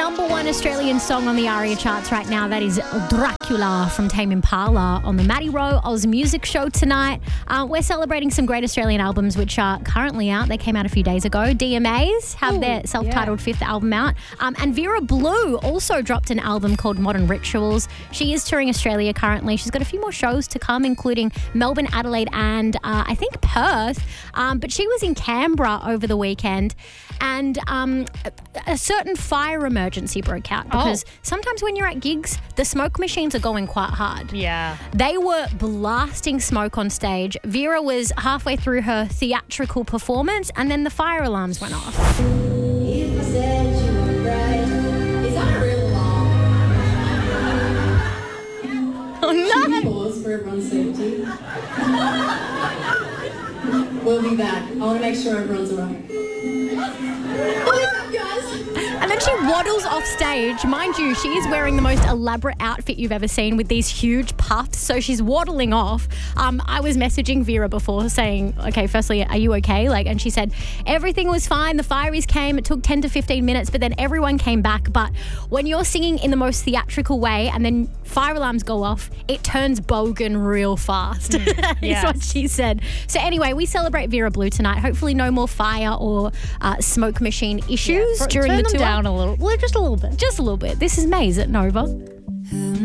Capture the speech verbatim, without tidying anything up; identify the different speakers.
Speaker 1: number one Australian song on the ARIA charts right now. That is Dracula from Tame Impala on the Matty Rowe Oz Music Show tonight. Uh, we're celebrating some great Australian albums which are currently out. They came out a few days ago. D M As have
Speaker 2: Ooh,
Speaker 1: their self-titled
Speaker 2: yeah.
Speaker 1: fifth album out. Um, and Vera Blue also dropped an album called Modern Rituals. She is touring Australia currently. She's got a few more shows to come, including Melbourne, Adelaide and uh, I think Perth. Um, but she was in Canberra over the weekend and um, a, a certain fire emergency broke out because
Speaker 2: Oh.
Speaker 1: sometimes when you're at gigs, the smoke machines are going quite hard.
Speaker 2: Yeah.
Speaker 1: They were blasting smoke on stage. Vera was halfway through her theatrical performance and then the fire alarms went off.
Speaker 3: You said you were right. Is that a real alarm?
Speaker 1: Oh
Speaker 3: Should we
Speaker 1: no!
Speaker 3: pause for everyone's safety? We'll be back. I want to make sure everyone's alright. What's up, guys?
Speaker 1: And then she waddles off stage. Mind you, she is wearing the most elaborate outfit you've ever seen with these huge puffs. So she's waddling off. Um, I was messaging Vera before saying, okay, firstly, are you okay? Like, and she said, everything was fine. The fireys came. It took ten to fifteen minutes, but then everyone came back. But when you're singing in the most theatrical way and then fire alarms go off, it turns bogan real fast. That's
Speaker 2: yes.
Speaker 1: what she said. So anyway, we celebrate Vera Blue tonight. Hopefully no more fire or uh, smoke machine issues
Speaker 2: For-
Speaker 1: during
Speaker 2: turn
Speaker 1: the
Speaker 2: them
Speaker 1: tour.
Speaker 2: down a little, well, just a little bit.
Speaker 1: Just a little bit. This is Maze at Nova.